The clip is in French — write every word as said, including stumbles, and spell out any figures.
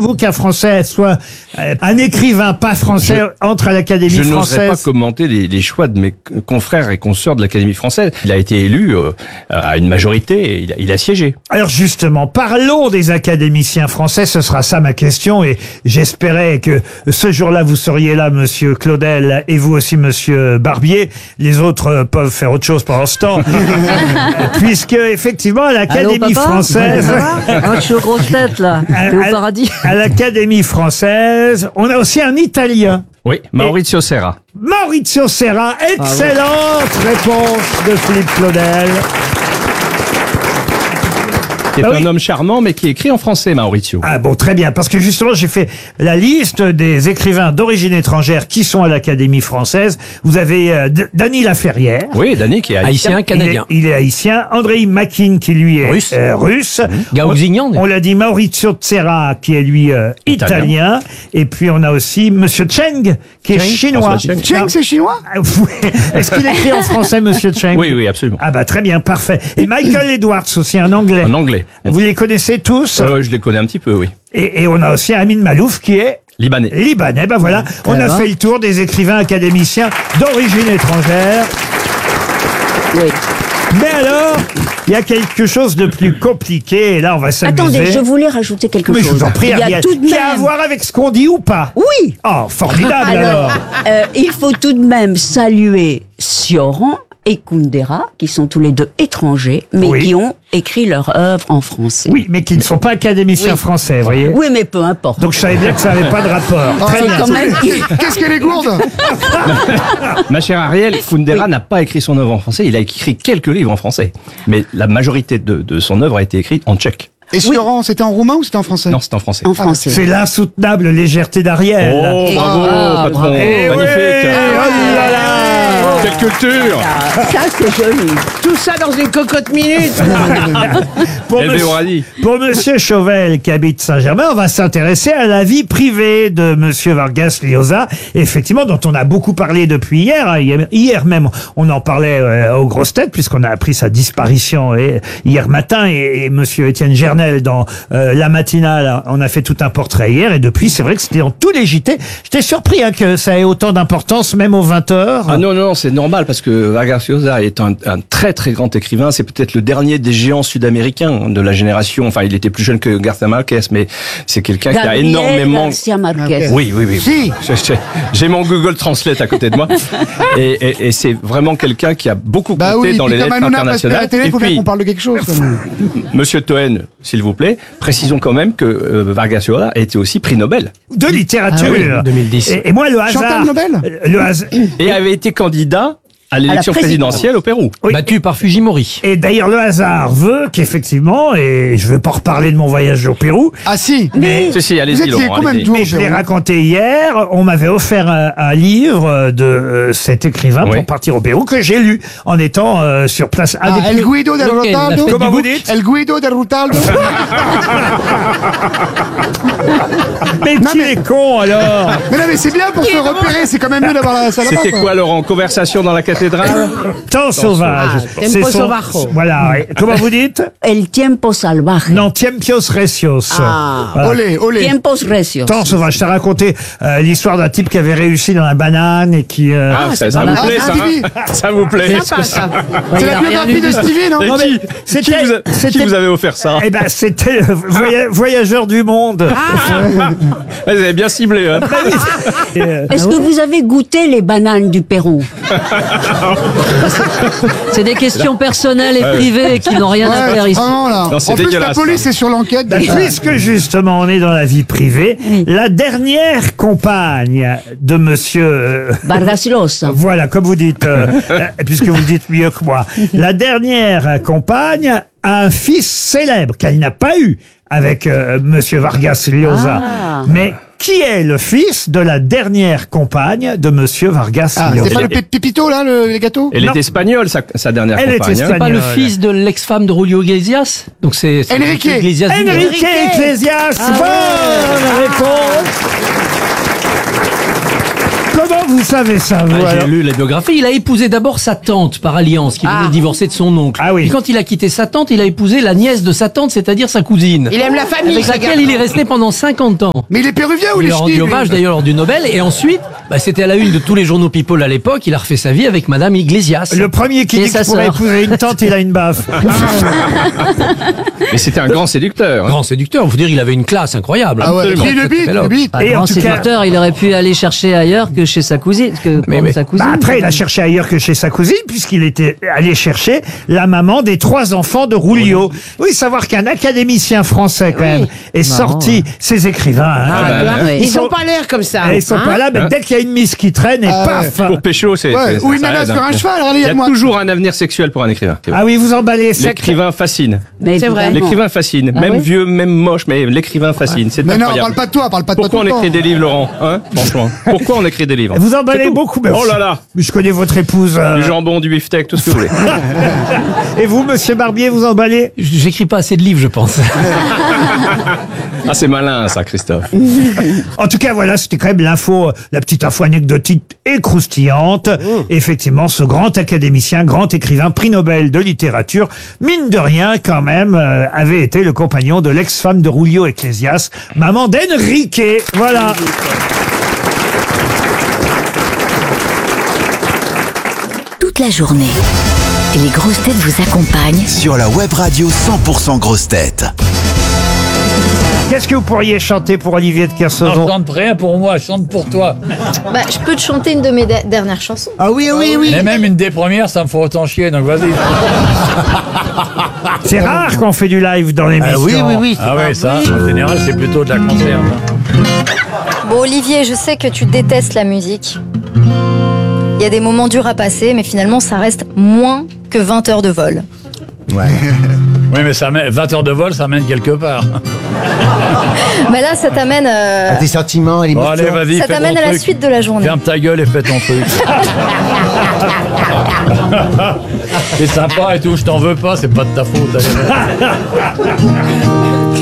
vous qu'un Français soit euh, un écrivain pas français Je- entre à l'Académie Je française? n'oserais pas commenter les, les choix de mes confrères et consoeurs de l'Académie française. Il a été élu euh, à une majorité et il a, il a siégé. Alors justement, parlons des académiciens français, ce sera ça ma question, et j'espérais que ce jour-là vous seriez là, monsieur Claudel, et vous aussi, monsieur Barbier. Les autres euh, peuvent faire autre chose pendant ce temps, puisque effectivement, à l'Académie Allô, papa française... Moi, je suis aux grosses têtes, là. à- T'es au à- paradis. À l'Académie française, on a aussi un Italien. Oui, Maurizio Serra. Maurizio Serra, excellente réponse de Philippe Claudel. Qui est Ah un oui. homme charmant, mais qui écrit en français, Maurizio. Ah bon, très bien, parce que justement, j'ai fait la liste des écrivains d'origine étrangère qui sont à l'Académie française. Vous avez euh, D- Dany Laferrière. Oui, Dany qui est haïtien. Haïtien, canadien. Il est, il est haïtien. Andrei Makin, qui lui est Russe. euh, russe. Gaousignan. On l'a dit, Maurizio Serra, qui est lui euh, italien. Italien. Et puis on a aussi Monsieur Cheng, qui est Cheng, chinois. François Cheng. Cheng, c'est chinois? Ah, oui. Est-ce qu'il écrit en français, Monsieur Cheng? Oui, oui, absolument. Ah bah très bien, parfait. Et Michael Edwards aussi, un anglais. En anglais. Vous les connaissez tous? Euh, je les connais un petit peu, oui. et, et on a aussi Amin Malouf qui est Libanais. libanais. Ben voilà, on a fait le tour des écrivains académiciens d'origine étrangère. Oui. Mais alors, il y a quelque chose de plus compliqué, et là on va s'amuser. Attendez, je voulais rajouter quelque Mais je chose. vous en prie, Il y a Ariel, tout de qui a à même. voir avec ce qu'on dit ou pas? Oui. Oh, formidable alors. Alors, euh, il faut tout de même saluer Sioran et Kundera, qui sont tous les deux étrangers, mais Oui. qui ont écrit leur œuvre en français. Oui, mais qui ne sont pas académiciens Oui. français, vous voyez. Oui, mais peu importe. Donc je savais bien que ça n'avait pas de rapport. Très c'est bien. quand même. Qu'est-ce qu'elle est gourde? Ma chère Ariel, Kundera n'a pas écrit son œuvre en français, il a écrit quelques livres en français. Mais la majorité de, de son œuvre a été écrite en tchèque. Et Sioran, c'était en roumain ou c'était en français? Non, c'est en français. En français. C'est l'insoutenable légèreté d'Ariel. Oh, bravo, Ah, patron, bravo. Eh magnifique. oui, oh là là. Quelle culture. Ça, c'est joli. Tout ça dans une cocotte minute. Pour, Hervé monsieur, Oradi. pour monsieur Chauvel qui habite Saint-Germain, on va s'intéresser à la vie privée de monsieur Vargas Llosa, effectivement, dont on a beaucoup parlé depuis hier. hein. Hier, hier même, on en parlait euh, aux grosses têtes, puisqu'on a appris sa disparition et, hier matin. Et, et monsieur Étienne Gernel, dans euh, la matinale, on a fait tout un portrait hier. Et depuis, c'est vrai que c'était dans tous les J T. J'étais surpris hein, que ça ait autant d'importance, même aux vingt heures. Ah non, non, c'est normal parce que Vargas Llosa est un, un très très grand écrivain. C'est peut-être le dernier des géants sud-américains de la génération. Enfin, il était plus jeune que Garcia Marquez, mais c'est quelqu'un qui a Gabriel énormément... Garcia Marquez. Oui, oui, oui. Si. J'ai- j'ai- J'ai mon Google Translate à côté de moi. Et, et, et c'est vraiment quelqu'un qui a beaucoup Bah compté oui, dans puis les comme lettres Hanouna passe à la internationales. télé, Et faut bien puis, qu'on parle de quelque chose. quand même. Monsieur Toen, s'il vous plaît, précisons quand même que euh, Vargas Llosa a été aussi prix Nobel. De littérature. Ah oui, deux mille dix. Et, et moi, le hasard... Chantal Nobel Le hasard... Et avait été candidat à l'élection présidence. présidentielle au Pérou. Oui. Battu par Fujimori. Et d'ailleurs, le hasard veut qu'effectivement, et je ne veux pas reparler de mon voyage au Pérou, Ah si. mais, Si, si, Vous allez-y, étiez Laurent, combien de allez-y. tours, mais je l'ai Jérôme? raconté hier, on m'avait offert un, un livre de euh, cet écrivain Oui. pour partir au Pérou que j'ai lu en étant euh, sur place. Un Ah, des El plus- Guido del Lequel? La Rutaldo. fête Comment du vous bouc dites? El Guido del Rutaldo. Mais qui est con alors? Mais non, mais c'est bien pour se repérer, c'est quand même mieux d'avoir la salle là-bas. C'était quoi, Laurent? Conversation dans la cathédrale? Temps sauvage. Tempo C'est son- Sovajo. Voilà. Et comment vous dites? El tiempo salvaje. Non, Tiempios Recios. Ah. Voilà. Olé, olé. Tiempos recios. Temps sauvage. Je t'ai raconté euh, l'histoire d'un type qui avait réussi dans la banane et qui... euh, Ah, ça, ça pas vous mal. plaît, Ah, ça, Stevie. hein? Ça vous plaît? Sympa, ça. C'est la biographie de Stevie, non? Et Non, mais qui, c'était- qui, vous a- qui c'était- vous avait offert ça? Eh ben, c'était le voya- voyageur du monde. Vous avez bien ciblé, hein? Et, euh, Est-ce que vous avez goûté les bananes du Pérou? C'est des questions personnelles et privées qui n'ont rien à faire Ouais, ici. vraiment là. Non, c'est En plus, la dégueulasse, police est sur l'enquête. bah, puisque justement on est dans la vie privée, la dernière compagne de monsieur... euh, Vargas Llosa. voilà, comme vous dites, euh, euh, puisque vous le dites mieux que moi, la dernière compagne a un fils célèbre qu'elle n'a pas eu avec euh, monsieur Vargas Llosa. Ah. Mais qui est le fils de la dernière compagne de monsieur Vargas Ah, c'est Llosa? pas le pé- pépito là, le- les gâteaux? Elle Non. est espagnole, sa, sa dernière Elle est compagne. hein. espagnole. Pas le Espagnol. fils de l'ex-femme de Julio Iglesias. Donc c'est c'est Enrique. Iglesias Junior. Enrique Iglesias, bonne réponse. Comment vous savez ça, vous Ah, alors j'ai lu la biographie. Il a épousé d'abord sa tante par alliance, qui venait de divorcer de son oncle. Ah oui. Et quand il a quitté sa tante, il a épousé la nièce de sa tante, c'est-à-dire sa cousine. Il aime la famille, Avec ce laquelle gars. il est resté pendant cinquante ans. Mais il est péruvien ou Il il est a rendu ch'ti, lui hommage d'ailleurs lors du Nobel. Et ensuite, bah, c'était à la une de tous les journaux People à l'époque. Il a refait sa vie avec Madame Iglesias. Le premier qui Et dit sa qu'il pourrait sœur. épouser une tante, il a une baffe. Mais c'était un grand séducteur. hein. Grand séducteur. Faut dire, il avait une classe incroyable. Ah ouais, Absolument. puis le Très, bite, très le belle bite. Pas Et en grand tout cas- séducteur, il aurait pu aller chercher ailleurs que chez sa cousine. Que Mais pour oui. sa cousine. Bah après, il a cherché ailleurs que chez sa cousine, puisqu'il était allé chercher la maman des trois enfants de Rulio. Oui, savoir qu'un académicien français, quand même, est Marrant, sorti ses écrivains. hein. Ah bah, Ah, oui. Ils Ils sont- ont pas l'air comme ça. Et ils sont pas là, mais Hein dès qu'il y a une miss qui traîne, et Ah ouais. paf Pour pécho, c'est. Ouais, c'est- ou une ça nana aide, sur hein. un cheval, Il y a regarde-moi. toujours un avenir sexuel pour un écrivain. Ah oui, vous emballez sec. L'écrivain fascine. Mais C'est vrai. évidemment. L'écrivain fascine. Ah même oui vieux, même moche, mais l'écrivain fascine. C'est Mais non, incroyable. parle pas de toi, parle pas de toi Pourquoi on tout le écrit temps. des livres, Laurent hein Franchement. Pourquoi on écrit des livres Vous emballez C'est tout. beaucoup, mais Oh là là Je connais votre épouse. euh, Du jambon, du beefsteak, tout ce que vous voulez. Et vous, monsieur Barbier, vous emballez? J'écris pas assez de livres, je pense. Ah, c'est malin, ça, Christophe. En tout cas, voilà, c'était quand même l'info, euh, la petite info anecdotique et croustillante. Effectivement, ce grand académicien, grand écrivain, prix Nobel de littérature, mine de rien, quand même, euh, avait été le compagnon de l'ex-femme de Julio Iglesias, maman d'Enrique. Voilà. Toute la journée, les grosses têtes vous accompagnent Sur la web radio cent pour cent grosses têtes. Qu'est-ce que vous pourriez chanter pour Olivier de Kersauzon? Chante rien pour moi, chante pour toi. Bah, je peux te chanter une de mes de- dernières chansons. Ah oui, oui, oui. Et même une des premières, ça me fait autant chier, donc vas-y. C'est rare qu'on fait du live dans l'émission. oui, oui, oui. Ah ouais, ça, en général, c'est plutôt de la conserve. Bon, Olivier, je sais que tu détestes la musique. Il y a des moments durs à passer, mais finalement, ça reste moins que vingt heures de vol. Oui, mais ça mène, vingt heures de vol, ça mène quelque part. Mais là, ça t'amène, euh, Tes sentiments et Bon, allez, vas-y, ça fais t'amène ton à la truc. suite de la journée. Ferme ta gueule et fais ton truc. C'est sympa et tout, je t'en veux pas, c'est pas de ta faute. allez.